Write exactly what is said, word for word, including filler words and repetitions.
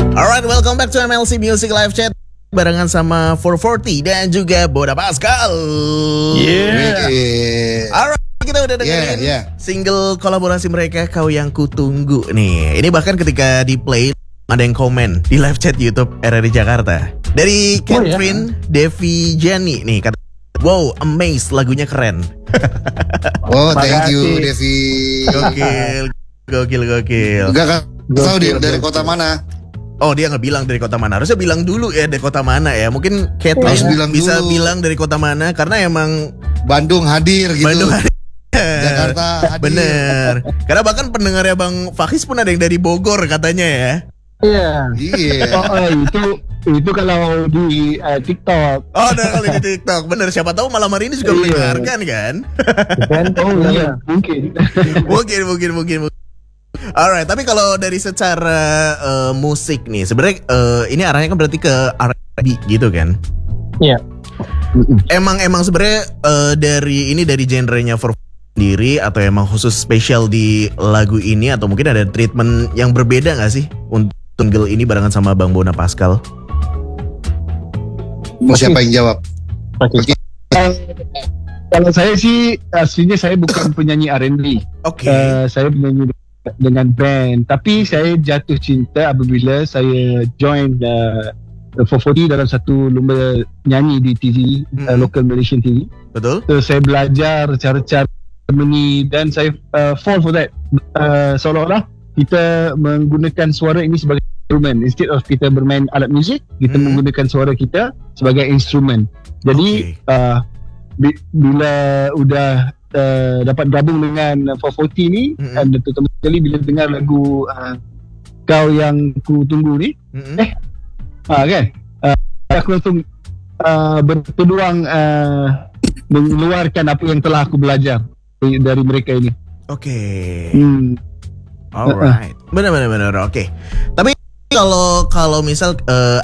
Alright, welcome back to M L C Music Live Chat barengan sama four forty dan juga Boda Pascal. Yeah. Alright, kita udah dengerin yeah, yeah. single kolaborasi mereka Kau Yang Kutunggu nih. Ini bahkan ketika di play ada yang komen di live chat YouTube R R I Jakarta dari Catherine oh, yeah. Devi Jani nih kata, wow, amazed, lagunya keren. Oh, thank you Devi. Gokil, gokil, gokil. Enggak kan? Tahu dia dari kota mana? Oh, dia nggak bilang dari kota mana. Harusnya bilang dulu ya dari kota mana ya. Mungkin Catherine bilang bisa dulu. bilang dari kota mana karena emang Bandung hadir gitu. Bandung hadir. Jakarta hadir. Bener. Karena bahkan pendengarnya Bang Fakis pun ada yang dari Bogor katanya ya. Iya. Iya. Oh, oh, itu itu kalau di uh, TikTok. Oh, ada kali di TikTok. Bener. Siapa tahu malam hari ini juga mendengarkan kan? Kan? Oh iya, mungkin. mungkin, mungkin, mungkin. Alright, tapi kalau dari secara uh, musik nih, sebenarnya uh, ini arahnya kan berarti ke R and B gitu kan? Iya. Emang emang sebenarnya uh, dari ini dari genrenya for sendiri atau emang khusus spesial di lagu ini atau mungkin ada treatment yang berbeda nggak sih untuk single ini barengan sama Bang Bona Pascal? Mau siapa yang jawab? Oke. Okay. Uh, kalau saya sih aslinya saya bukan penyanyi R and B. Oke. Okay. Uh, saya penyanyi dengan band, tapi saya jatuh cinta apabila saya join uh, four forty dalam satu lomba nyanyi di T V, mm-hmm. uh, local Malaysian T V. Betul. So saya belajar cara-cara harmony dan saya uh, fall for that. Uh, seolah-olah kita menggunakan suara ini sebagai instrumen instead of kita bermain alat muzik, kita mm. menggunakan suara kita sebagai instrumen. Jadi okay. uh, bila udah Uh, dapat gabung dengan four forty ni, mm-hmm. dan terutama sekali bila dengar lagu uh, Kau Yang Kutunggu ni, mm-hmm. eh uh, kan uh, aku langsung uh, berpeluang uh, mengeluarkan apa yang telah aku belajar dari, dari mereka ini. Oke. Okay. Hmm. Alright. Uh-uh. Benar benar benar. Oke. Okay. Tapi kalau kalau misal uh,